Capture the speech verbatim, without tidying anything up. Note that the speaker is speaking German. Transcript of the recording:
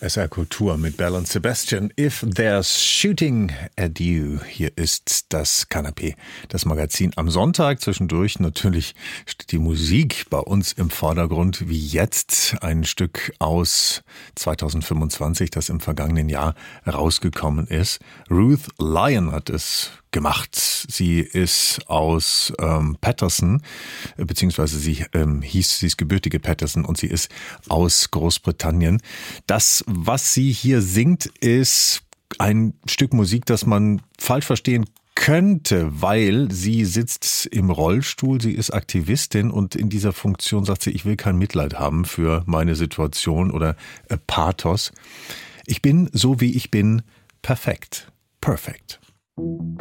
S R Kultur mit Bell und Sebastian. If There's Shooting at You. Hier ist das Kanapee, das Magazin am Sonntag. Zwischendurch natürlich steht die Musik bei uns im Vordergrund, wie jetzt ein Stück aus zwanzig fünfundzwanzig, das im vergangenen Jahr rausgekommen ist. Ruth Lyon hat es gemacht. Sie ist aus ähm, Paterson, beziehungsweise sie ähm, hieß, sie ist gebürtige Paterson und sie ist aus Großbritannien. Das, was sie hier singt, ist ein Stück Musik, das man falsch verstehen könnte, weil sie sitzt im Rollstuhl, sie ist Aktivistin und in dieser Funktion sagt sie, ich will kein Mitleid haben für meine Situation oder äh, Pathos. Ich bin so, wie ich bin, perfekt. Perfect.